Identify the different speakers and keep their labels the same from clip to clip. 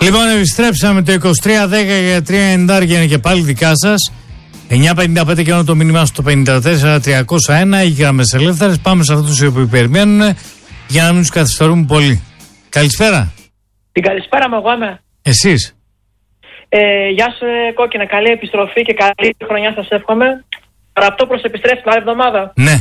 Speaker 1: Λοιπόν, επιστρέψαμε το 2310 για 390 είναι και πάλι δικά σας. 9.55 και το μήνυμά στο 54.301. Οι γραμμές ελεύθερες. Πάμε σε αυτούς οι οποίοι περιμένουν για να μην τους καθυστερούμε πολύ. Καλησπέρα.
Speaker 2: Την καλησπέρα μου, εγώ είμαι.
Speaker 1: Εσείς.
Speaker 2: Γεια σου, Κόκκινα. Καλή επιστροφή και καλή χρονιά σας εύχομαι. Ραπτόπουλος επιστρέφει την άλλη εβδομάδα.
Speaker 1: Ναι.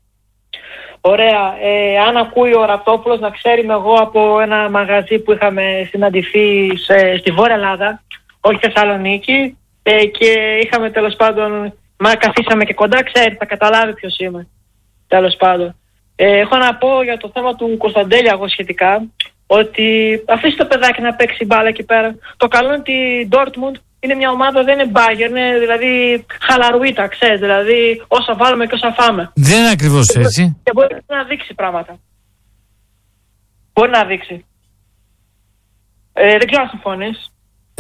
Speaker 2: Ωραία. Αν ακούει ο Ραπτόπουλος, να ξέρει εγώ από ένα μαγαζί που είχαμε συναντηθεί στη Βόρεια Ελλάδα, όχι Θεσσαλονίκη, και είχαμε τέλος πάντων, καθίσαμε και κοντά, ξέρει, θα καταλάβει ποιος είμαι. Τέλος πάντων. Έχω να πω για το θέμα του Κωνσταντέλια εγώ σχετικά, ότι αφήσει το παιδάκι να παίξει μπάλα εκεί πέρα. Το καλό είναι ότι η Dortmund είναι μια ομάδα, δεν είναι Bayern, είναι δηλαδή χαλαρουίτα, ξέρεις, δηλαδή όσα βάλουμε και όσα φάμε.
Speaker 1: Δεν είναι ακριβώς έτσι.
Speaker 2: Και μπορεί να δείξει πράγματα. Μπορεί να δείξει. Δεν ξέρω αν συμφωνείς.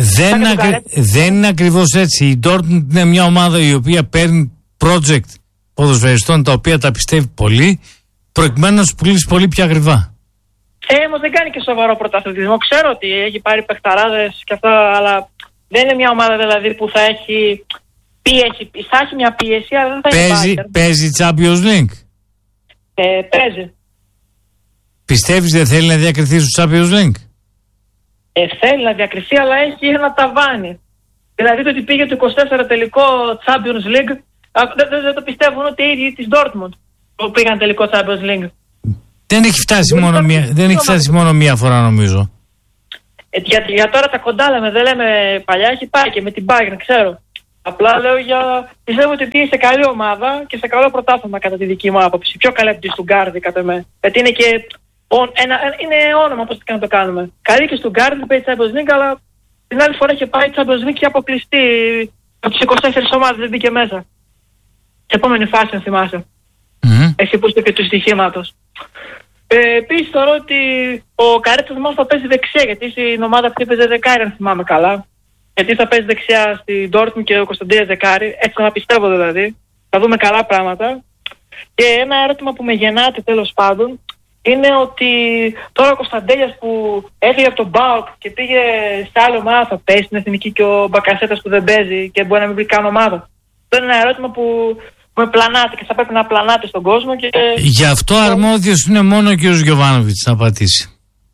Speaker 1: Δεν είναι ακριβώς έτσι. Η Dortmund είναι μια ομάδα η οποία παίρνει project ποδοσφαιριστών τα οποία τα πιστεύει πολύ, προκειμένου να σου πουλήσει πολύ πιο ακριβά.
Speaker 2: Όμως δεν κάνει και σοβαρό πρωταθλητισμό. Ξέρω ότι έχει πάρει παιχταράδες και αυτά, αλλά δεν είναι μια ομάδα δηλαδή που θα έχει πίεση. Θα έχει μια πίεση, αλλά δεν θα έχει.
Speaker 1: Παίζει Champions League.
Speaker 2: Παίζει.
Speaker 1: Πιστεύεις δεν θέλει να διακριθεί στο Champions League?
Speaker 2: Θέλει να διακριθεί, αλλά έχει ένα ταβάνι. Δηλαδή το ότι πήγε το 24 τελικό Champions League, δεν το πιστεύουν ούτε οι ίδιοι της Dortmund που πήγαν τελικό Champions League.
Speaker 1: Δεν έχει φτάσει μόνο μία φορά νομίζω.
Speaker 2: Για τώρα τα κοντά λέμε, δεν λέμε παλιά, έχει πάει και με την Bayern, ξέρω. Απλά λέω πιστεύω ότι είναι σε καλή ομάδα και σε καλό πρωτάθλημα κατά τη δική μου άποψη. Πιο καλή από τη Στουγκάρδη κατά με. Γιατί είναι και είναι όνομα πώς και να το κάνουμε. Καλή και Στουγκάρδη πάει Champions League, αλλά την άλλη φορά είχε πάει Champions League και αποκλειστεί από τις 24 ομάδες, δεν μπήκε μέσα. Σε επόμενη φάση, αν θυμάσαι. Εσύ που είστε και του στοιχήματος. Επίσης θεωρώ ότι ο Καρέτσας μάλλον θα παίζει δεξιά, γιατί στην ομάδα αυτή παίζει δεκάρι, αν θυμάμαι καλά. Γιατί θα παίζει δεξιά στην Dortmund και ο Κωνσταντέλιας δεκάρι, έτσι θα πιστεύω δηλαδή. Θα δούμε καλά πράγματα. Και ένα ερώτημα που με γεννάται τέλος πάντων είναι ότι τώρα ο Κωνσταντέλιας που έφυγε από τον ΠΑΟΚ και πήγε σε άλλη ομάδα, θα παίζει στην εθνική και ο Μπακασέτας που δεν παίζει και μπορεί να μην βρει καν ομάδα. Αυτό είναι ένα ερώτημα που με πλανάται και θα πρέπει να πλανάται στον κόσμο. Και
Speaker 1: γι' αυτό αρμόδιος είναι μόνο ο κ. Γιοβάνοβιτς να πατήσει.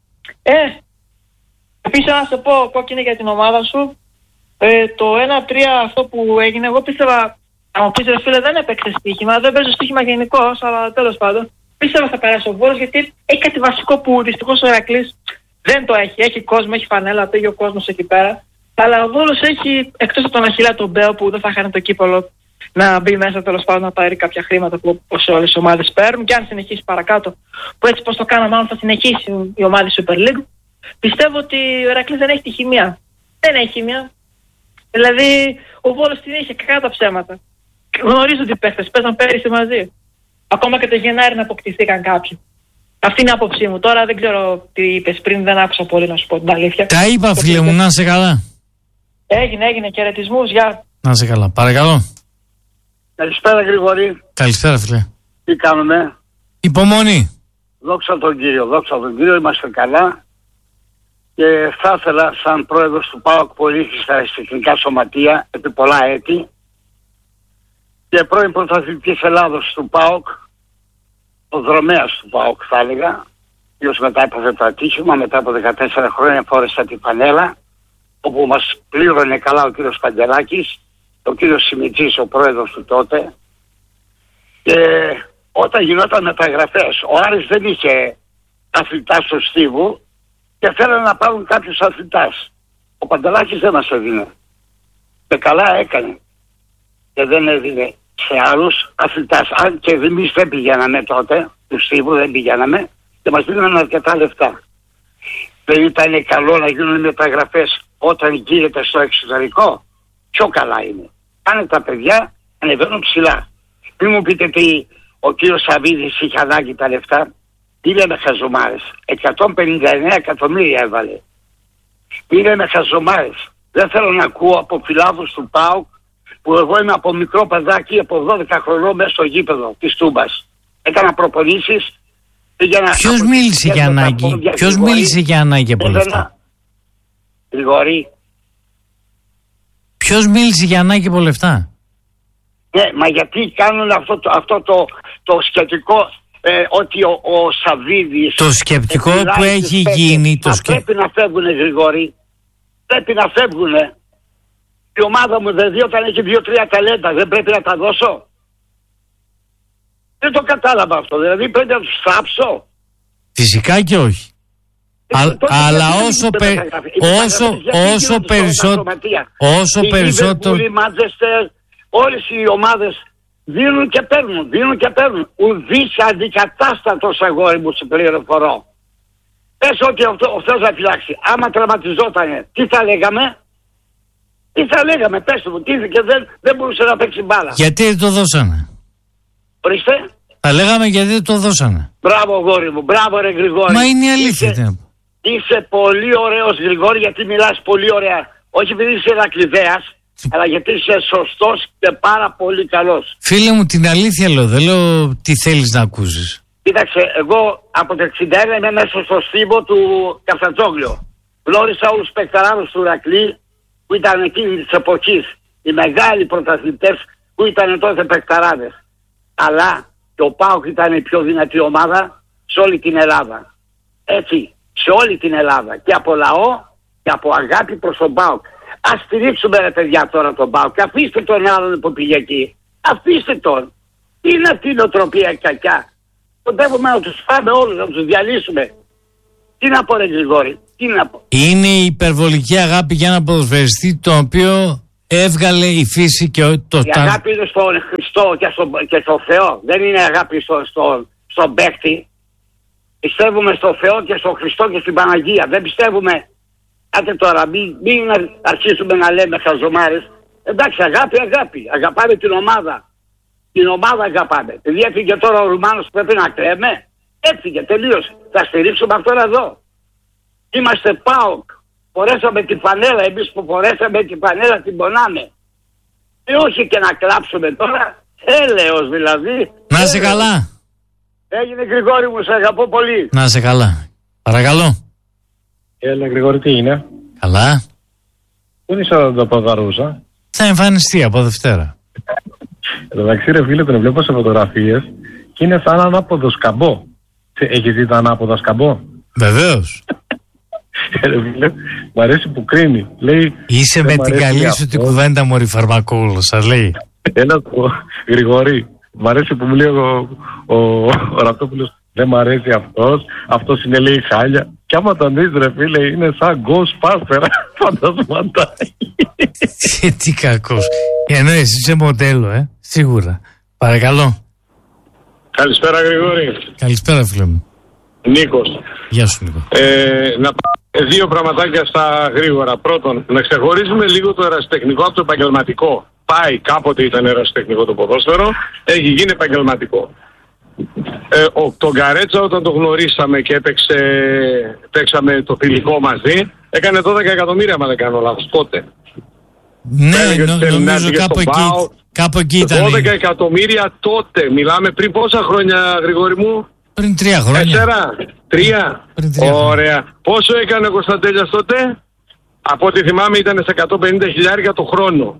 Speaker 2: Επίσης να σε πω, Κόκκινη, για την ομάδα σου, το 1-3 αυτό που έγινε, εγώ πίστευα, αν μου πεις ρε φίλε, δεν έπαιξε στοίχημα, δεν παίζω στοίχημα γενικώς, αλλά τέλος πάντων πίστευα θα περάσει ο Βόλος, γιατί έχει κάτι βασικό που δυστυχώς ο Ηρακλής δεν το έχει. Έχει κόσμο, έχει φανέλα, πήγε ο κόσμος εκεί πέρα, αλλά ο Βόλος έχει, εκτός από τον Αχιλλέα τον Μπέο που δεν θα χάνει το κύπολο, να μπει μέσα τέλος πάντων να πάρει κάποια χρήματα που όπως όλες οι ομάδες παίρνουν, και αν συνεχίσει παρακάτω, που έτσι πως το κάναμε, μάλλον θα συνεχίσει η ομάδα Super League. Πιστεύω ότι ο Ηρακλής δεν έχει τη χημεία. Δεν έχει χημεία. Δηλαδή ο Βόλος την είχε κακά τα ψέματα. Γνωρίζω ότι οι παίχτες παίζαν πέρυσι μαζί. Ακόμα και το Γενάρη να αποκτηθήκαν κάποιοι. Αυτή είναι η άποψή μου. Τώρα δεν ξέρω τι είπες πριν, δεν άκουσα πολύ να σου πω την αλήθεια.
Speaker 1: Τα είπα, φίλε μου, να είσαι καλά.
Speaker 2: Έγινε. Χαιρετισμούς, γεια.
Speaker 1: Να είσαι καλά, παρακαλώ.
Speaker 3: Καλησπέρα, Γρηγορή.
Speaker 1: Καλησπέρα, φίλε.
Speaker 3: Τι κάνουμε?
Speaker 1: Υπομονή.
Speaker 3: Δόξα τον Κύριο, είμαστε καλά. Και θα ήθελα, σαν πρόεδρος του ΠΑΟΚ που ήρθε στα εθνικά σωματεία επί πολλά έτη και πρώην πρωταθλητής Ελλάδος του ΠΑΟΚ, ο δρομέας του ΠΑΟΚ θα έλεγα, ποιος μετά έπαθε το ατύχημα, μετά από 14 χρόνια φόρεσα την φανέλα, όπου μας πλήρωνε καλά ο κύριος Παντελάκης, ο κύριος Σιμιτζής, ο πρόεδρος του τότε. Και όταν γινόταν μεταγραφές, ο Άρης δεν είχε αθλητά στο Στίβου και θέλανε να πάρουν κάποιους αθλητάς. Ο Παντελάκης δεν μας έδινε. Και καλά έκανε. Και δεν έδινε σε άλλους αθλητάς. Αν και εμείς δεν πηγαίναμε τότε, του Στίβου δεν πηγαίναμε, και μας δίνανε αρκετά λεφτά. Δεν ήταν καλό να γίνουν μεταγραφές όταν γίνεται στο εξωτερικό? Πιο καλά είναι. Πάνε τα παιδιά, ανεβαίνουν ψηλά. Μην μου πείτε τι ο κύριος Σαββίδης είχε ανάγκη τα λεφτά. Τι λέμε χαζομάρες? 159 εκατομμύρια έβαλε. Τι λέμε χαζομάρες? Δεν θέλω να ακούω από φιλάδους του ΠΑΟΚ, που εγώ είμαι από μικρό παιδάκι, από 12 χρονών μέσα στο γήπεδο της Τούμπας. Έκανα προπονήσεις.
Speaker 1: Ποιος μίλησε για ανάγκη? Ποιος μίλησε για ανάγκη από λεφτά?
Speaker 3: Γρηγόρη.
Speaker 1: Ποιος μίλησε για ανάγκη από λεφτά?
Speaker 3: Ναι, μα γιατί κάνουν αυτό το σκεπτικό ότι ο Σαββίδης...
Speaker 1: Το σκεπτικό που έχει γίνει...
Speaker 3: Πρέπει να φεύγουνε, Γρηγόρη. Πρέπει να φεύγουνε. Η ομάδα μου δεν δει όταν έχει 2-3 ταλέντα. Δεν πρέπει να τα δώσω. Δεν το κατάλαβα αυτό. Δηλαδή πρέπει να τους θάψω.
Speaker 1: Φυσικά και όχι. Αλλά όσο περισσότερο...
Speaker 3: Οι Μάντσεστερ, όλες οι ομάδες δίνουν και παίρνουν. Ουδής αντικατάστατος, αγόρι μου, σε πληροφορώ. Πες ότι αυτός θα φυλάξει. Άμα τραυματιζότανε, τι θα λέγαμε? Πες μου, και δεν μπορούσε να παίξει μπάλα.
Speaker 1: Γιατί δεν το δώσανε?
Speaker 3: Ορίστε.
Speaker 1: Θα λέγαμε γιατί δεν το δώσανε.
Speaker 3: Μπράβο, αγόρι μου, μπράβο ρε Γρηγόρη.
Speaker 1: Μα είναι η αλήθεια.
Speaker 3: Είσαι πολύ ωραίος, Γρηγόρη, γιατί μιλάς πολύ ωραία. Όχι επειδή είσαι Ηρακλειδέας, αλλά γιατί είσαι σωστός και πάρα πολύ καλός.
Speaker 1: Φίλε μου, την αλήθεια λέω, δεν λέω τι θέλεις να ακούσεις.
Speaker 3: Κοίταξε, εγώ από το 61 είμαι μέσα στο στίβο του Καφτατζόγλιο. Γνώρισα όλους τους παικταράδους του Ηρακλή που ήταν εκείνη της εποχής. Οι μεγάλοι πρωταθλητές που ήταν τότε παικταράδες. Αλλά και ο ΠΑΟΚ ήταν η πιο δυνατή ομάδα σε όλη την Ελλάδα. Έτσι, σε όλη την Ελλάδα. Και από λαό και από αγάπη προς τον ΠΑΟΚ. Ας στηρίξουμε ρε παιδιά τώρα τον ΠΑΟΚ. Αφήστε τον άλλον που πήγε εκεί. Αφήστε τον. Τι είναι αυτή η νοοτροπία κακιά? Κοντεύουμε να τους φάμε όλους, να τους διαλύσουμε. Τι να πω ρε Γρηγόρη, τι να πω?
Speaker 1: Είναι η υπερβολική αγάπη για ένα ποδοσφαιριστή το οποίο έβγαλε η φύση και το...
Speaker 3: Η αγάπη είναι στον Χριστό και στο Θεό. Δεν είναι αγάπη στον παίκτη. Πιστεύουμε στο Θεό και στον Χριστό και στην Παναγία. Δεν πιστεύουμε. Άτε τώρα, μην αρχίσουμε να λέμε χαζομάρες. Εντάξει, αγάπη. Αγαπάμε την ομάδα. Την ομάδα αγαπάμε. Επειδή έφυγε τώρα ο Ρουμάνος, πρέπει να κλαίμε. Έφυγε, τελείωσε. Θα στηρίξουμε αυτόν εδώ. Είμαστε ΠΑΟΚ. Φορέσαμε την φανέλα. Εμείς που φορέσαμε την φανέλα την πονάμε. Όχι και να κλάψουμε τώρα. Έλεος δηλαδή.
Speaker 1: Να είσαι καλά.
Speaker 3: Έγινε Γρηγόρη μου, σε αγαπώ πολύ.
Speaker 1: Να είσαι καλά. Παρακαλώ.
Speaker 4: Έλα Γρηγόρη, τι είναι?
Speaker 1: Καλά.
Speaker 4: Πού είναι η Σαραντοποδαρούσα?
Speaker 1: Θα εμφανιστεί από Δευτέρα.
Speaker 4: Εντάξει ρε φίλε, τον βλέπω σε φωτογραφίες και είναι σαν ανάποδο σκαμπό. Έχεις δει τα ανάποδα σκαμπό?
Speaker 1: Βεβαίως.
Speaker 4: Ρε φίλε, μου αρέσει που κρίνει. Λέει,
Speaker 1: είσαι με την καλή σου την κουβέντα μωρή Φαρμακούλου, σας λέει.
Speaker 4: Έλα Γρηγόρη, μου αρέσει που μου λέει ο Ραπτόπουλος, δεν μ' αρέσει αυτός είναι λέει χάλια. Κι άμα τον δεις ρε φίλε, είναι σαν Ghostbuster, φαντασματάκι.
Speaker 1: Τι κακός. Ενώ εσύ είσαι μοντέλο, σίγουρα. Παρακαλώ.
Speaker 5: Καλησπέρα Γρηγόρη.
Speaker 1: Καλησπέρα φίλε μου.
Speaker 5: Νίκος.
Speaker 1: Γεια σου Νίκο.
Speaker 5: Να πάμε δύο πραγματάκια στα γρήγορα. Πρώτον, να ξεχωρίζουμε λίγο το ερασιτεχνικό από το επαγγελματικό. Πάει, κάποτε ήταν ερασιτεχνικό το ποδόσφαιρο, έχει γίνει επαγγελματικό. Τον Καρέτσα όταν το γνωρίσαμε και παίξαμε το φιλικό μαζί, έκανε 12 εκατομμύρια, αν δεν κάνω λάθος, τότε.
Speaker 1: Ναι, νομίζω κάπου εκεί ήταν.
Speaker 5: 12 εκατομμύρια τότε, μιλάμε πριν πόσα χρόνια Γρηγόρη μου?
Speaker 1: Πριν 3 χρόνια.
Speaker 5: 4, 3. Ωραία. Πόσο έκανε ο Κωνσταντέλιας τότε? Από ό,τι θυμάμαι ήταν σε 150.000 το χρόνο.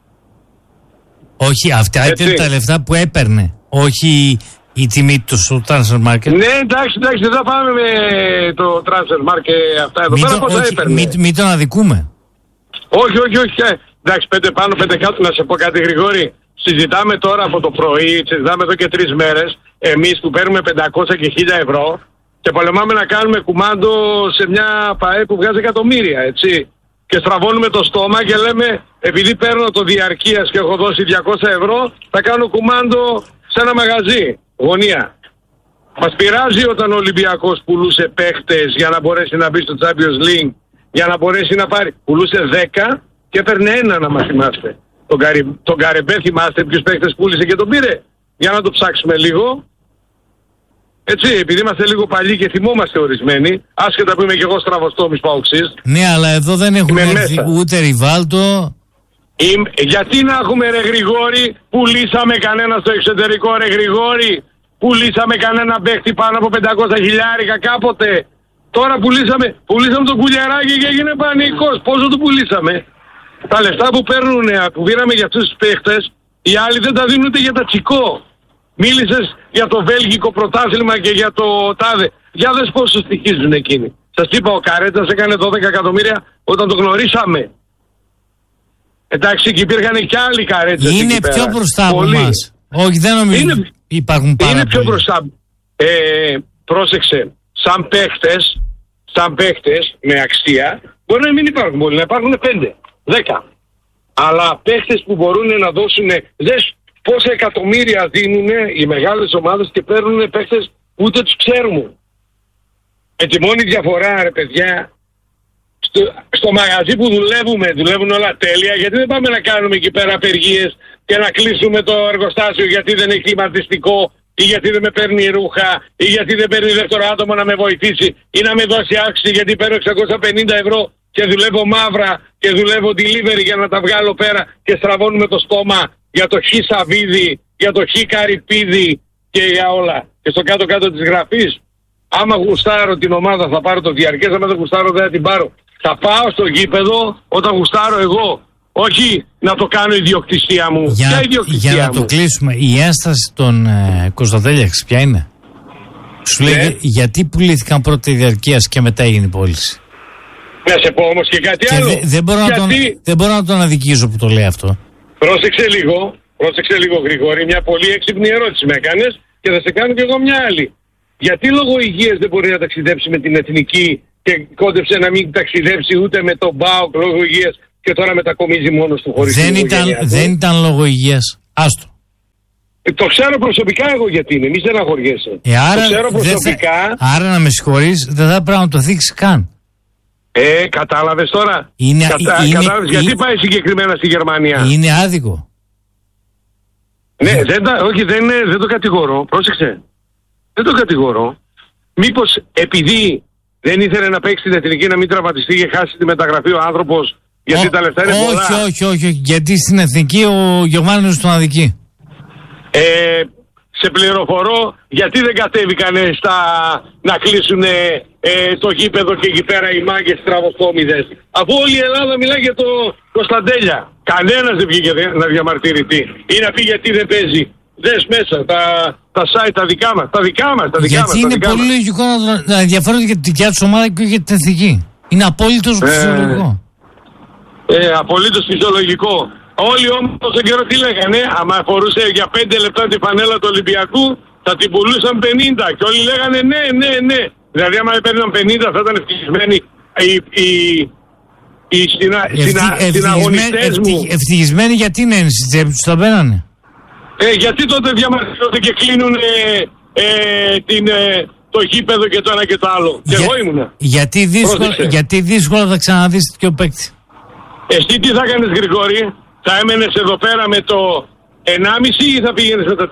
Speaker 1: Όχι, αυτά ήταν τα λεφτά που έπαιρνε. Όχι η τιμή του στο transfer market.
Speaker 5: Ναι, εντάξει, δεν θα πάμε με το transfer market αυτά εδώ. Πέρα πόσα έπαιρνε.
Speaker 1: Μην τον αδικούμε.
Speaker 5: Όχι. Εντάξει, 5 πάνω, 5 κάτω. Να σε πω κάτι Γρηγόρη. Συζητάμε τώρα από το πρωί, συζητάμε εδώ και 3 μέρες. Εμείς που παίρνουμε 500 και 1000 ευρώ και πολεμάμε να κάνουμε κουμάντο σε μια ΠΑΕ που βγάζει εκατομμύρια, έτσι. Και στραβώνουμε το στόμα και λέμε, επειδή παίρνω το διαρκείας και έχω δώσει 200 ευρώ, θα κάνω κουμάντο σε ένα μαγαζί, γωνία. Μας πειράζει όταν ο Ολυμπιακός πουλούσε παίχτες για να μπορέσει να μπει στο Champions League, για να μπορέσει να πάρει. Πουλούσε 10 και έπαιρνε ένα, να μας θυμάστε. Τον Καρεμπέ θυμάστε ποιους παίχτες πούλησε και τον πήρε? Για να το ψάξουμε λίγο. Έτσι, επειδή είμαστε λίγο παλιοί και θυμόμαστε ορισμένοι, άσχετα που είμαι και εγώ στραβοστόμης παοξής.
Speaker 1: Ναι, αλλά εδώ δεν έχουμε έρθει ούτε Ριβάλτο.
Speaker 5: Γιατί να έχουμε ρε Γρηγόρη, πουλήσαμε κανένα στο εξωτερικό ρε Γρηγόρη, πουλήσαμε κανένα παίχτη πάνω από 500.000 κάποτε. Τώρα πουλήσαμε τον Κουλιαράκη και έγινε πανικός. Πόσο το πουλήσαμε? Τα λεφτά που που πήραμε για αυτούς τους παίχτες, οι άλλοι δεν τα δίνουν ούτε για τα τσικό. Μίλησες για το βέλγικο πρωτάθλημα και για το τάδε. Για δες πόσο στοιχίζουν εκείνοι. Σας είπα, ο Καρέτσας έκανε 12 εκατομμύρια όταν το γνωρίσαμε. Εντάξει, και υπήρχαν και άλλοι Καρέτσες.
Speaker 1: Είναι πιο μπροστά από εμάς. Όχι, δεν νομίζω υπάρχουν πάρα
Speaker 5: είναι πιο μπροστά. Πρόσεξε, σαν παίχτες με αξία, μπορεί να μην υπάρχουν πολλοί, να υπάρχουν 5, 10. Αλλά παίχτες που μπορούν να δώσουν, δες πόσα εκατομμύρια δίνουν οι μεγάλες ομάδες και παίρνουν παίχτες που ούτε τους ξέρουμε. Με τη μόνη διαφορά, ρε παιδιά, στο μαγαζί που δουλεύουν όλα τέλεια, γιατί δεν πάμε να κάνουμε εκεί πέρα απεργίες και να κλείσουμε το εργοστάσιο γιατί δεν έχει κλιματιστικό ή γιατί δεν με παίρνει ρούχα ή γιατί δεν παίρνει δεύτερο άτομο να με βοηθήσει ή να με δώσει αύξηση γιατί παίρνω 650 ευρώ και δουλεύω μαύρα και δουλεύω delivery για να τα βγάλω πέρα και στραβώνουμε το στόμα για το χ σαβίδι, για το χ καρυπίδι και για όλα. Και στο κάτω-κάτω της γραφής, άμα γουστάρω την ομάδα θα πάρω το διαρκές, άμα δεν γουστάρω δεν θα την πάρω. Θα πάω στο γήπεδο όταν γουστάρω εγώ. Όχι να το κάνω ιδιοκτησία μου.
Speaker 1: Για να το κλείσουμε, η ένσταση των Κωνσταντέλιαξ ποια είναι? Σου λέει γιατί πουλήθηκαν πρώτα η διαρκείας και μετά έγινε η πώληση.
Speaker 5: Να σε πω όμως και κάτι άλλο.
Speaker 1: Δεν μπορώ να τον αδικήσω που το λέει αυτό.
Speaker 5: Πρόσεξε λίγο Γρηγόρη, μια πολύ έξυπνη ερώτηση με έκανες και θα σε κάνω κι εγώ μια άλλη. Γιατί λόγω υγείας δεν μπορεί να ταξιδέψει με την εθνική και κόντεψε να μην ταξιδέψει ούτε με τον ΠΑΟΚ λόγω υγείας και τώρα μετακομίζει μόνος του χωρίς
Speaker 1: δεν ήταν λόγω υγείας. Άστο.
Speaker 5: Το ξέρω προσωπικά εγώ γιατί είναι, μη στεναχωριέσαι. Το ξέρω προσωπικά.
Speaker 1: Άρα να με συγχωρείς, δεν θα πρέπει να το θίξει καν.
Speaker 5: Κατάλαβες τώρα. Κατάλαβες γιατί πάει συγκεκριμένα στη Γερμανία.
Speaker 1: Είναι άδικο.
Speaker 5: Ναι, δεν το κατηγορώ. Πρόσεξε. Δεν το κατηγορώ. Μήπως επειδή δεν ήθελε να παίξει την εθνική να μην τραυματιστεί και χάσει τη μεταγραφή ο άνθρωπος γιατί τα λεφτά είναι πολλά.
Speaker 1: Όχι. Γιατί στην εθνική ο Γιωβάνης τον αδικεί.
Speaker 5: Σε πληροφορώ γιατί δεν κατέβηκαν να κλείσουν το γήπεδο και εκεί πέρα οι μάγκες στραβοστόμιδες. Αφού όλη η Ελλάδα μιλάει για το Κωνσταντέλια. Κανένας δεν βγήκε να διαμαρτυρηθεί ή να πει γιατί δεν παίζει. Δες μέσα τα site τα δικά μας. Γιατί
Speaker 1: είναι πολύ λογικό να ενδιαφέρονται για τη δικιά τους ομάδα και όχι για την εθνική. Είναι απόλυτος φυσιολογικό.
Speaker 5: Απολύτως φυσιολογικό. Όλοι όμως τόσο καιρό τι λέγανε, άμα φορούσε για 5 λεπτά τη φανέλα του Ολυμπιακού θα την πουλούσαν 50 και όλοι λέγανε ναι. Δηλαδή άμα έπαιρναν 50 θα ήταν ευτυχισμένοι οι συναγωνιστές μου.
Speaker 1: Ευτυχισμένοι γιατί είναι στην τσέπη τους τα μπαίνανε.
Speaker 5: Γιατί τότε διαμαρτύρονται και κλείνουν το γήπεδο και το ένα και το άλλο. Και εγώ ήμουνα.
Speaker 1: Γιατί δύσκολα θα ξαναδείς τέτοιο παίκτη.
Speaker 5: Εσύ τι θα κάνεις Γρηγόρη? Θα έμενες εδώ πέρα με το 1,5 ή θα πήγαινες με τα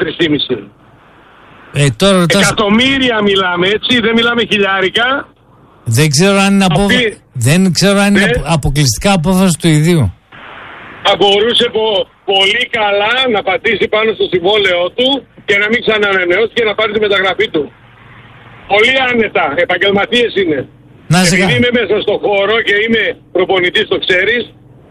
Speaker 5: 3,5? Εκατομμύρια μιλάμε έτσι, δεν μιλάμε χιλιάρικα.
Speaker 1: Δεν ξέρω αν είναι αποκλειστικά απόφαση του ιδίου.
Speaker 5: Θα μπορούσε πολύ καλά να πατήσει πάνω στο συμβόλαιό του και να μην ξανανανεώσει και να πάρει τη μεταγραφή του. Πολύ άνετα, επαγγελματίες είναι. Επειδή είμαι μέσα στο χώρο και είμαι προπονητής, το ξέρεις,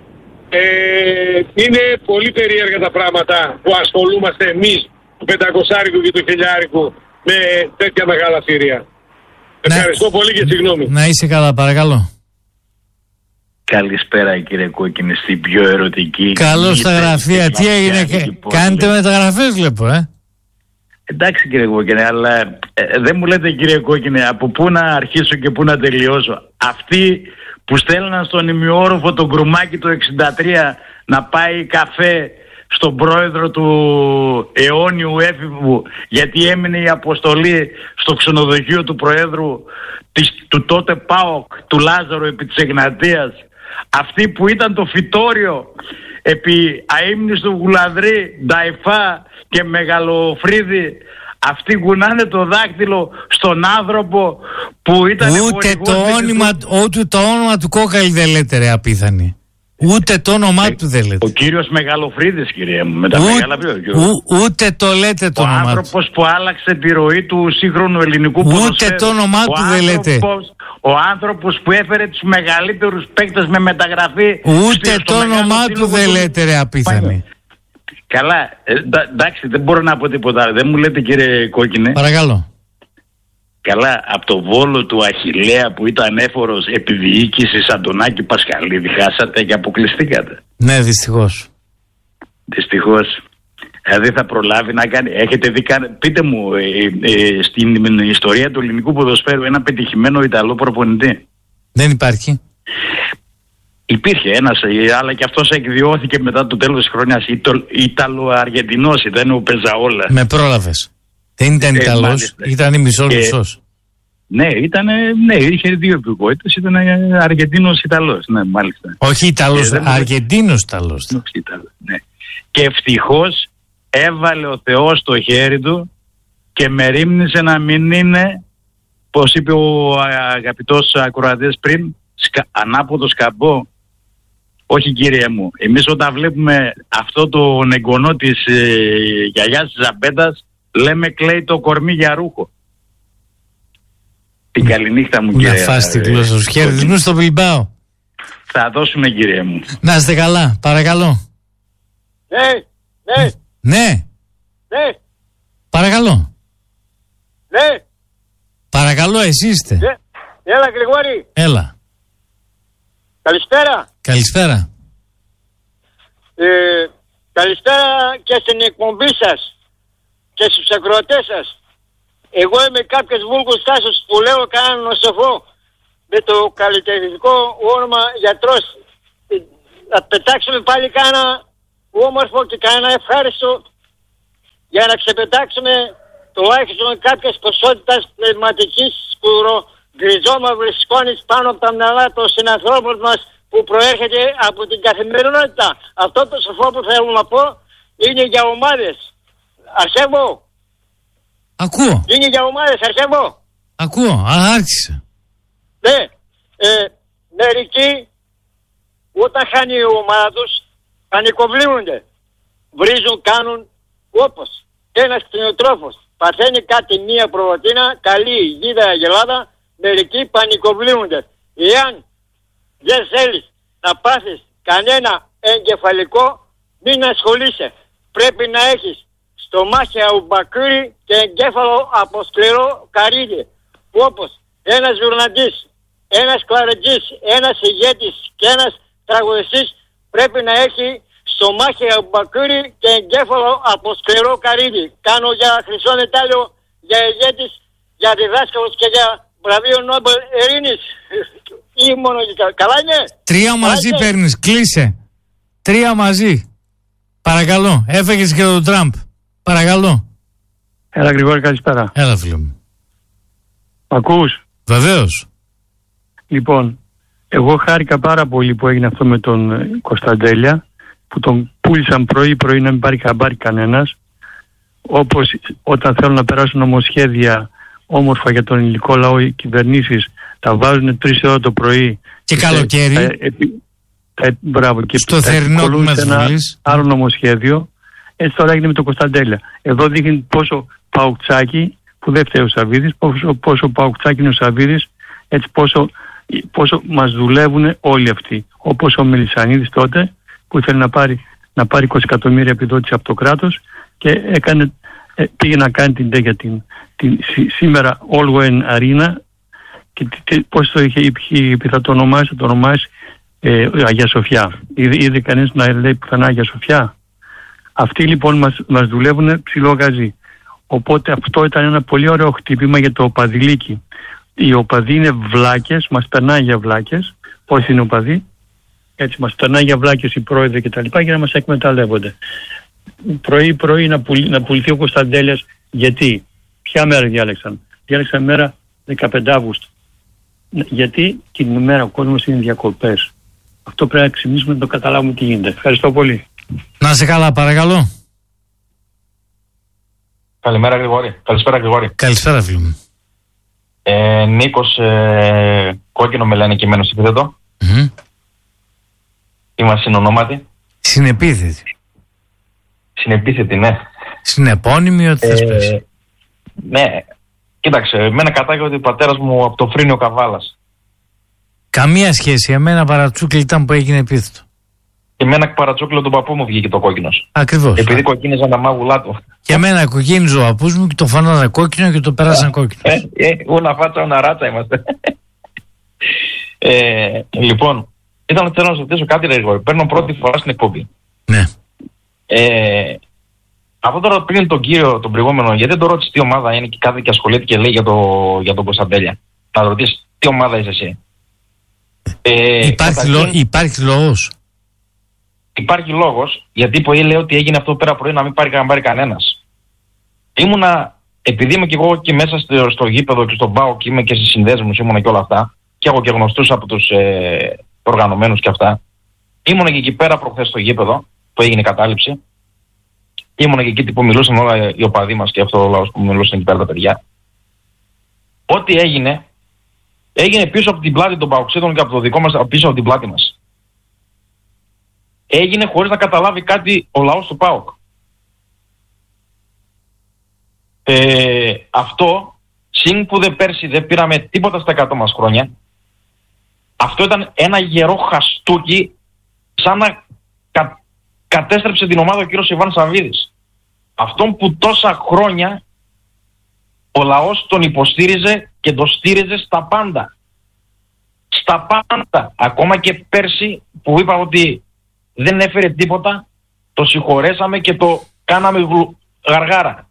Speaker 5: είναι πολύ περίεργα τα πράγματα που ασχολούμαστε εμείς του 500άρικου και του 1000άρικου με τέτοια μεγάλα θηρία. Ευχαριστώ πολύ και συγγνώμη.
Speaker 1: Να είσαι καλά, παρακαλώ.
Speaker 6: Καλησπέρα κύριε Κόκκινη, στην πιο ερωτική.
Speaker 1: Καλώς στα γραφεία, τι έγινε, κάνετε μεταγραφές βλέπω,
Speaker 6: Εντάξει κύριε Κόκκινη, αλλά δεν μου λέτε κύριε Κόκκινη από πού να αρχίσω και πού να τελειώσω. Αυτοί που στέλναν στον ημιόροφο τον Γκρουμάκη το 63 να πάει καφέ στον πρόεδρο του αιώνιου έφηβου γιατί έμεινε η αποστολή στο ξενοδοχείο του προέδρου του τότε ΠΑΟΚ, του Λάζαρου επί της Εγνατίας, αυτοί που ήταν το φυτόριο επί αείμνηστου Γουλανδρή, Νταϊφά και Μεγαλοφρίδη, αυτοί κουνάνε το δάκτυλο στον άνθρωπο που ήταν
Speaker 1: ούτε το όνομα του Κόκαλη δεν λέτε ρε απίθανη. Ούτε το όνομά του δεν λέτε.
Speaker 6: Ο κύριος Μεγαλοφρίδης κυρία μου, με τα μεγάλα
Speaker 1: ούτε το λέτε το όνομά του.
Speaker 6: Ο άνθρωπος που άλλαξε τη ροή του σύγχρονου ελληνικού ποδοσφαίρου.
Speaker 1: Ούτε το όνομά του δεν λέτε.
Speaker 6: Ο άνθρωπος που έφερε τους μεγαλύτερους παίκτες με μεταγραφή.
Speaker 1: Ούτε το όνομά του δεν λέτε, ρε απίθανη.
Speaker 6: Καλά, εντάξει, δεν μπορώ να πω τίποτα. Δεν μου λέτε, κύριε Κόκκινε.
Speaker 1: Παρακαλώ.
Speaker 6: Καλά, από το Βόλο του Αχιλλέα που ήταν έφορος επιδιοίκησης Αντωνάκη Πασχαλίδη, χάσατε και αποκλειστήκατε.
Speaker 1: Ναι, δυστυχώς.
Speaker 6: Δυστυχώς. Δηλαδή θα προλάβει να κάνει. Έχετε δει, πείτε μου, στην ιστορία του ελληνικού ποδοσφαίρου ένα πετυχημένο Ιταλό προπονητή?
Speaker 1: Δεν υπάρχει.
Speaker 6: Υπήρχε ένας, αλλά και αυτός εκδιώθηκε μετά το τέλος της χρονιάς. Ιταλο-Αργεντινός ήταν ο Πεζαόλα.
Speaker 1: Με πρόλαβες. Δεν ήταν Ιταλός, ήταν μισός.
Speaker 6: Ναι, είχε δύο υπηκότητες, ήταν Αργεντίνος-Ιταλός. Ναι, μάλιστα.
Speaker 1: Όχι Ιταλός, Αργεντίνος-Ιταλός.
Speaker 6: Ναι. Και ευτυχώς έβαλε ο Θεός στο χέρι του και μερίμνησε να μην είναι, πως είπε ο αγαπητός ακροατής πριν, ανάποδο σκαμπό. Όχι, κύριε μου, εμείς όταν βλέπουμε αυτό το εγγονό της γιαγιάς της Ζαμπέτας, λέμε κλαίει το κορμί για ρούχο. Την καληνύχτα μου, κύριε.
Speaker 1: Να φας την γλώσσα σου. Χαιρετισμού στο Μπιλμπάο.
Speaker 6: Θα δώσουμε, κύριε μου.
Speaker 1: Να είστε καλά, παρακαλώ. Ναι. Παρακαλώ.
Speaker 7: Ναι.
Speaker 1: Παρακαλώ, εσύ είστε.
Speaker 7: Έλα, Γρηγόρη.
Speaker 1: Έλα.
Speaker 7: Καλησπέρα.
Speaker 1: Καλησπέρα.
Speaker 7: Καλησπέρα και στην εκπομπή σας και στους ακροατές σας. Εγώ είμαι κάποιος Βούλγος Τάσος που λέω κανέναν νοσοφό με το καλλιτεχνικό όνομα γιατρός. Να πετάξουμε πάλι κανένα όμορφο και κανένα ευχάριστο για να ξεπετάξουμε τουλάχιστον κάποιες ποσότητας πνευματικής γκριζόμαυρης σκόνης πάνω από τα μυαλά των συνανθρώπων μας που προέρχεται από την καθημερινότητα. Αυτό το σοφό που θέλω να πω είναι για ομάδες. Αρσεύω.
Speaker 1: Ακούω.
Speaker 7: Είναι για ομάδες, Αρσεύω.
Speaker 1: Ακούω, άρχισε.
Speaker 7: Ναι, μερικοί όταν χάνει η ομάδα τους πανικοβλύνονται. Βρίζουν, κάνουν όπως ένας κτηνοτρόφος παθαίνει κάτι μία προβατίνα, καλή γίδα αγελάδα, μερικοί πανικοβλύνονται. Εάν δεν θέλεις να πάθεις κανένα εγκεφαλικό, μην ασχολείσαι. Πρέπει να έχεις στομάχι αουμπακούρι και εγκέφαλο από σκληρό καρύδι. Όπως ένας ζουρναντής, ένας κλαρετζής, ένας ηγέτης και ένας τραγουδιστής πρέπει να έχει στομάχι αουμπακούρι και εγκέφαλο από σκληρό καρύδι. Κάνω για χρυσό μετάλλιο, για ηγέτης, για διδάσκαλος και για βραβείο Νόμπελ Ειρήνης. Ή μόνο καλά είναι.
Speaker 1: 3 μαζί παίρνεις, κλείσε. 3 μαζί. Παρακαλώ, έφεγες και τον Τραμπ. Παρακαλώ.
Speaker 8: Έλα, Γρηγόρη, καλησπέρα.
Speaker 1: Έλα, φίλο μου.
Speaker 8: Ακούς?
Speaker 1: Βεβαίως.
Speaker 8: Λοιπόν, εγώ χάρηκα πάρα πολύ που έγινε αυτό με τον Κωνσταντέλια, που τον πούλησαν πρωί-πρωί να μην πάρει χαμπάρι κανένας. Όπως όταν θέλουν να περάσουν νομοσχέδια όμορφα για τον ελληνικό λαό, οι κυβερνήσεις τα βάζουν 3 ώρα το πρωί.
Speaker 1: Και καλοκαίρι.
Speaker 8: Μπράβο. Και
Speaker 1: στο θερινό του Μεσβουλής.
Speaker 8: Άλλο νομοσχέδιο. Έτσι τώρα έγινε με τον Κωνσταντέλια. Εδώ δείχνει πόσο παουκτσάκι, που δεν φταίει ο Σαββίδης, πόσο παουκτσάκι είναι ο Σαββίδης, έτσι πόσο μας δουλεύουν όλοι αυτοί. Όπως ο Μελισσανίδης τότε, που ήθελε να πάρει 20 εκατομμύρια επιδότηση από το κράτος και πήγε να κάνει την τέγια σήμερα Όλγοεν Αρίνα και πώς το είχε πει, θα το ονομάσει Αγία Σοφιά. Είδε κανείς να λέει πουθενά Αγία Σοφιά? Αυτοί λοιπόν μας δουλεύουν ψηλό γαζί. Οπότε αυτό ήταν ένα πολύ ωραίο χτύπημα για το οπαδηλίκι. Οι οπαδοί είναι βλάκες, μας περνάει για βλάκες. Πώς είναι οπαδοί? Έτσι μας περνάει για βλάκες οι πρόεδροι κτλ. Για να μας εκμεταλλεύονται. Πρωί-πρωί να πουληθεί ο Κωνσταντέλιας. Γιατί? Ποια μέρα διάλεξαν? Διάλεξαν μέρα 15 Αύγουστου. Γιατί την ημέρα ο κόσμος είναι διακοπές. Αυτό πρέπει να ξυπνήσουμε να το καταλάβουμε τι γίνεται. Ευχαριστώ πολύ.
Speaker 1: Να σε καλά, παρακαλώ.
Speaker 9: Καλημέρα, Γρηγόρη. Καλησπέρα, Γρηγόρη.
Speaker 1: Καλησπέρα, φίλο μου.
Speaker 9: Νίκος, Κόκκινο με λένε κειμένο επίθετο. Είμαστε συνονόματοι.
Speaker 1: Συνεπίθετη.
Speaker 9: Συνεπίθετη, ναι.
Speaker 1: Συνεπώνυμη, ό,τι θες πες.
Speaker 9: Ναι. Κοίταξε, εμένα κατάγεται ότι ο πατέρας μου από το Φρύνιο Καβάλας.
Speaker 1: Καμία σχέση. Εμένα παρατσούκλι ήταν που έγινε επίθετο.
Speaker 9: Και εμένα παρατσούκλο τον παππού μου βγήκε το κόκκινος.
Speaker 1: Ακριβώς.
Speaker 9: Επειδή κοκκίνιζαν τα μάγουλά του.
Speaker 1: Και εμένα κοκκίνιζε ο παππούς μου και το φάνανε κόκκινο και το πέρασαν κόκκινο.
Speaker 9: Ούνα φάτσα, ούνα ράτσα είμαστε. Λοιπόν, θέλω να σου ρωτήσω κάτι, Γρηγόρη. Παίρνω πρώτη φορά στην εκπομπή.
Speaker 1: Ναι.
Speaker 9: Αυτό τώρα πριν τον κύριο, τον προηγούμενο, γιατί δεν το ρώτησε τι ομάδα είναι και κάθε και ασχολείται και λέει για τον Κωνσταντέλια. Θα ρωτήσει τι ομάδα είσαι εσύ.
Speaker 1: Υπάρχει λόγος.
Speaker 9: Υπάρχει λόγος, γιατί πολλοί λέει ότι έγινε αυτό πέρα πρωί να μην πάρει κανένας. Επειδή είμαι και εγώ και μέσα στο γήπεδο και στον ΠΑΟΚ και είμαι και στις συνδέσμους, ήμουνα και όλα αυτά, και έχω και γνωστούς από τους οργανωμένους και αυτά. Ήμουνα και εκεί πέρα προχθές στο γήπεδο που έγινε η κατάληψη. Ήμουνα και εκεί που μιλούσαν όλα οι οπαδοί μας και αυτό ο λαός που μιλούσαν εκεί πέρα τα παιδιά. Ό,τι έγινε πίσω από την πλάτη των Παοξίδων και από το δικό μας, πίσω από την πλάτη μας. Έγινε χωρίς να καταλάβει κάτι ο λαός του ΠΑΟΚ. Αυτό, συν που πέρσι δεν πήραμε τίποτα στα 100 μας χρόνια, αυτό ήταν ένα γερό χαστούκι, σαν να κατέστρεψε την ομάδα ο κύριος Ιβάν Σαββίδης. Αυτόν που τόσα χρόνια ο λαός τον υποστήριζε και τον στήριζε στα πάντα. Στα πάντα. Ακόμα και πέρσι που είπα ότι δεν έφερε τίποτα, το συγχωρέσαμε και το κάναμε γαργάρα.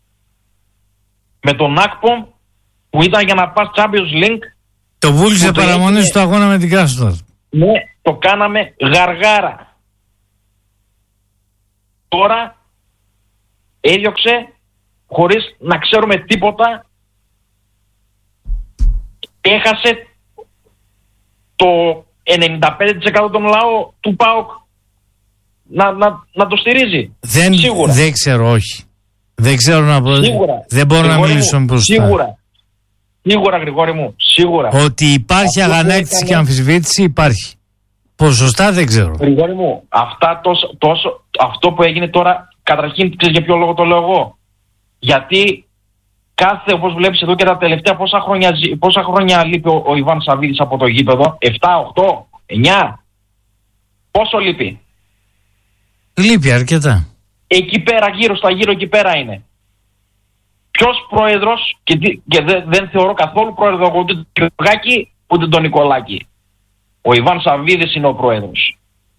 Speaker 9: Με τον Ακπομ που ήταν για να πας Champions League,
Speaker 1: το βούλησε παραμονή στο αγώνα με την Κράσνοδαρ.
Speaker 9: Ναι, το κάναμε γαργάρα. Τώρα έδιωξε χωρίς να ξέρουμε τίποτα, έχασε το 95% των λαό του ΠΑΟΚ να το στηρίζει. Σίγουρα.
Speaker 1: Δεν ξέρω, όχι. Δεν ξέρω να πω. Δεν μπορώ να μιλήσω μπροστά.
Speaker 9: Σίγουρα, Γρηγόρη μου, σίγουρα.
Speaker 1: Ότι υπάρχει αγανάκτηση και αμφισβήτηση υπάρχει. Ποσοστά δεν ξέρω.
Speaker 9: Γρηγόρη μου, αυτό που έγινε τώρα, καταρχήν ξέρεις για ποιο λόγο το λέω εγώ. Γιατί όπως βλέπεις εδώ και τα τελευταία πόσα χρόνια λείπει ο Ιβάν Σαββίδης από το γήπεδο, 7, 8, 9, πόσο λείπει?
Speaker 1: Λείπει αρκετά.
Speaker 9: Εκεί πέρα, γύρω εκεί πέρα είναι. Ποιος πρόεδρος, και δεν θεωρώ καθόλου πρόεδρο ούτε τον Κυριάκη ούτε τον Νικολάκη. Ο Ιβάν Σαββίδης είναι ο πρόεδρος.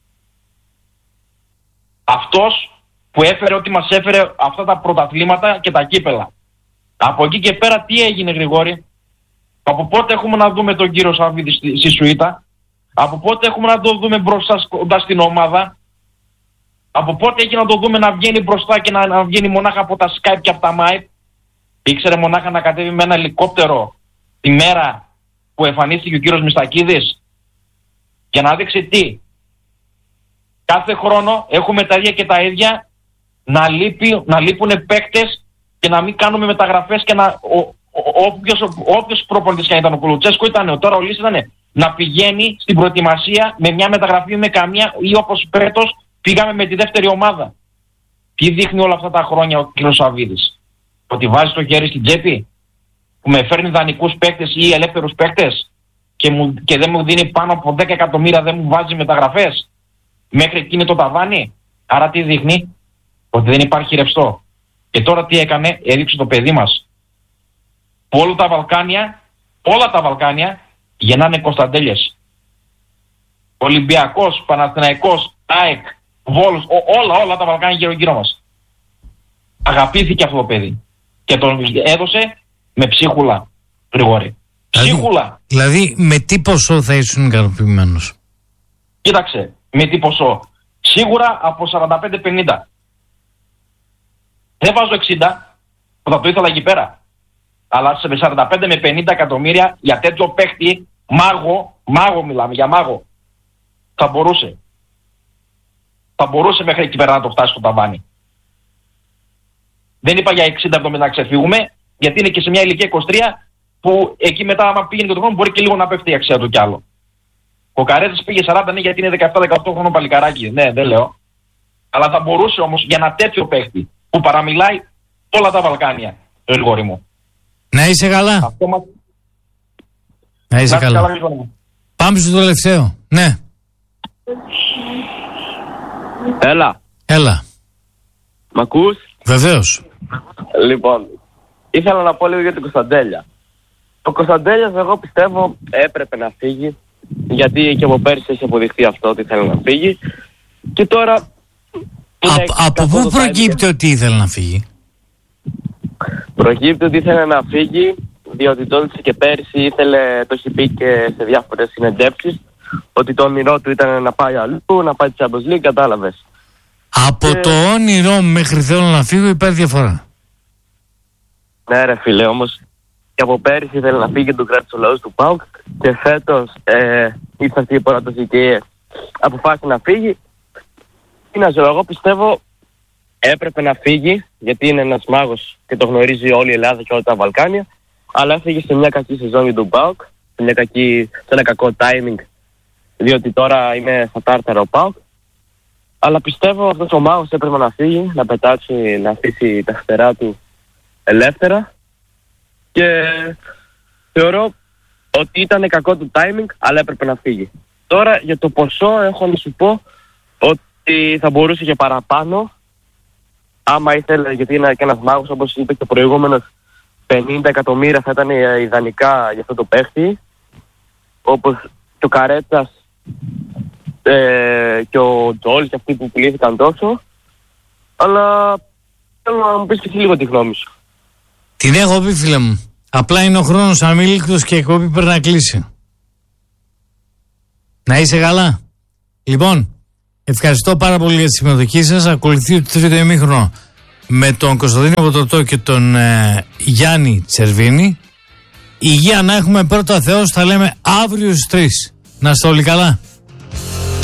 Speaker 9: Αυτός που έφερε ό,τι μας έφερε αυτά τα πρωταθλήματα και τα κύπελα. Από εκεί και πέρα τι έγινε, Γρηγόρη? Από πότε έχουμε να δούμε τον κύριο Σαββίδη στη σουίτα? Από πότε έχουμε να τον δούμε μπροστά κοντά στην ομάδα? Από πότε έχει να το δούμε να βγαίνει μπροστά και να βγαίνει μονάχα από τα Skype και από τα Mype? Ήξερε μονάχα να κατέβει με ένα ελικόπτερο τη μέρα που εμφανίστηκε ο κύριος Μιστακίδης για να δείξει τι? Κάθε χρόνο έχουμε τα ίδια και τα ίδια, να λείπουν παίκτες και να μην κάνουμε μεταγραφές και όποιος προπονητής και αν ήταν, ο Κουλουτσέσκο ήταν, τώρα ο Λύς ήταν, να πηγαίνει στην προετοιμασία με μια μεταγραφή με καμία, ή όπως φέτος πήγαμε με τη δεύτερη ομάδα. Τι δείχνει όλα αυτά τα χρόνια ο κ. Σαββίδης? Ότι βάζει το χέρι στην τσέπη, που με φέρνει δανεικούς παίκτες ή ελεύθερους παίκτες και δεν μου δίνει πάνω από 10 εκατομμύρια, δεν μου βάζει μεταγραφές μέχρι εκείνη το ταβάνι? Άρα τι δείχνει? Ότι δεν υπάρχει ρευστό. Και τώρα τι έκανε? Έδειξε το παιδί μας. Όλα τα Βαλκάνια γεννάνε Κωνσταντέλιες. Ολυμπιακός, Παναθηναϊκός, ΑΕΚ, Βόλος, όλα τα Βαλκάνια γύρω μας. Αγαπήθηκε αυτό το παιδί και τον έδωσε με ψίχουλα, Γρηγόρη. Ψίχουλα.
Speaker 1: Δηλαδή με τι ποσό θα ήσουν ικανοποιημένος?
Speaker 9: Κοίταξε, με τι ποσό? Σίγουρα από 45-50. Δεν βάζω 60 που θα το ήθελα εκεί πέρα. Αλλά σε 45 με 50 εκατομμύρια για τέτοιο παίχτη, μάγο μιλάμε, για μάγο, θα μπορούσε. Θα μπορούσε μέχρι εκεί πέρα να το φτάσει στο ταβάνι. Δεν είπα για 60-70 να ξεφύγουμε, γιατί είναι και σε μια ηλικία 23 που εκεί μετά, άμα πήγαινε και το χρόνο, μπορεί και λίγο να πέφτει η αξία του κι άλλο. Ο Καρέζης πήγε 40, ναι, γιατί είναι 17-18 χρόνο παλικαράκι. Ναι, δεν λέω. Αλλά θα μπορούσε όμως για ένα τέτοιο παίχτη που παραμιλάει όλα τα Βαλκάνια, Γρηγόρη μου.
Speaker 1: Να είσαι καλά.
Speaker 9: Να είσαι καλά.
Speaker 1: Πάμε στο τελευταίο. Ναι. Έλα.
Speaker 10: Μ' ακούς?
Speaker 1: Βεβαίως.
Speaker 10: Λοιπόν, ήθελα να πω λίγο για την Κωνσταντέλια. Ο Κωνσταντέλιας, εγώ πιστεύω, έπρεπε να φύγει, γιατί και από πέρσι έχει αποδειχθεί αυτό ότι ήθελε να φύγει. Και τώρα...
Speaker 1: Από πού προκύπτει ότι ήθελε να φύγει?
Speaker 10: Προκύπτει ότι ήθελε να φύγει, διότι τότε και πέρσι ήθελε, το έχει πει και σε διάφορες συνεντεύξεις, ότι το όνειρό του ήταν να πάει αλλού, να πάει στη Champions League, κατάλαβες.
Speaker 1: Από το όνειρό μέχρι θέλω να φύγω υπάρχει διαφορά.
Speaker 10: Ναι ρε φίλε, όμως και από πέρυσι ήθελε να φύγει και του κράτησε ο λαός του ΠΑΟΚ και φέτος ήρθε αυτή η υπόρατωση και αποφάσισε να φύγει. Εγώ πιστεύω έπρεπε να φύγει, γιατί είναι ένας μάγος και το γνωρίζει όλη η Ελλάδα και όλα τα Βαλκάνια, αλλά έφυγε σε μια κακή σεζόν για τον ΠΑΟΚ, σε ένα κακό timing, διότι τώρα είναι στα τάρταρα ο ΠΑΟΚ. Αλλά πιστεύω αυτός ο μάγος έπρεπε να φύγει, να πετάξει, να αφήσει τα φτερά του ελεύθερα και θεωρώ ότι ήταν κακό το timing, αλλά έπρεπε να φύγει. Τώρα για το ποσό έχω να σου πω ότι θα μπορούσε και παραπάνω, άμα ήθελε, γιατί είναι και ένας μάγος, όπως είπε και ο προηγούμενος, 50 εκατομμύρια θα ήταν ιδανικά για αυτό το παίχτη, όπως και ο Καρέτσας και ο Τζόλ και αυτοί που πουλήθηκαν τόσο. Αλλά θέλω να μου πεις και εσύ λίγο τη γνώμη σου.
Speaker 1: Την έχω πει, φίλε μου. Απλά είναι ο χρόνος αμήλικτος και η εκπομπή πρέπει να κλείσει. Να είσαι καλά. Λοιπόν, ευχαριστώ πάρα πολύ για τη συμμετοχή σας. Ακολουθεί το τρίτο ημίχρονο με τον Κωνσταντίνο Βοτοτό και τον Γιάννη Τσερβίνη. Υγεία να έχουμε, πρώτα Θεός, θα λέμε αύριο στις 3. Να είστε όλοι καλά.